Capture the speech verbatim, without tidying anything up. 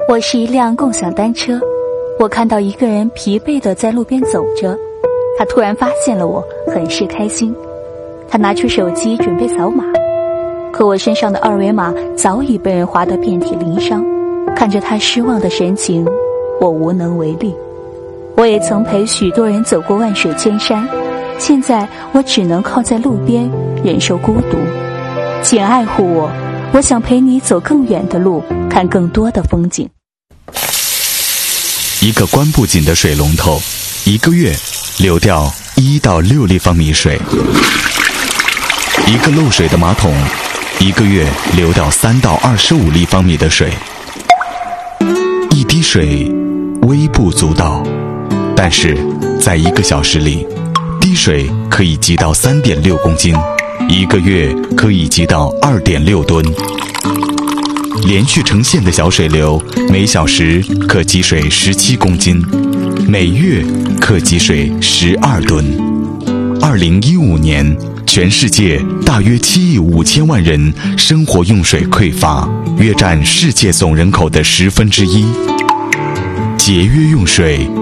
我是一辆共享单车，我看到一个人疲惫地在路边走着，他突然发现了我，很是开心。他拿出手机准备扫码，可我身上的二维码早已被人划得遍体鳞伤。看着他失望的神情，我无能为力。我也曾陪许多人走过万水千山，现在我只能靠在路边忍受孤独。请爱护我，我想陪你走更远的路，看更多的风景。 一个关不紧的水龙头，一个月流掉一到六立方米水；一个漏水的马桶，一个月流掉三到二十五立方米的水。一滴水微不足道，但是在一个小时里，滴水可以积到三点六公斤，一个月可以积到二点六吨。连续成线的小水流，每小时可积水十七公斤，每月可积水十二吨。二零一五年，全世界大约七亿五千万人生活用水匮乏，约占世界总人口的十分之一。节约用水，